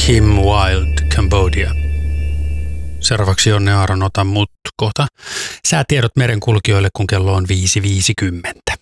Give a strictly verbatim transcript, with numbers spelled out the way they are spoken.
Kim Wilde, Cambodia. Seuraavaksi Jonne Aaron, ota mut kohta säätiedot merenkulkijoille, kun kello on viisi viisikymmentä.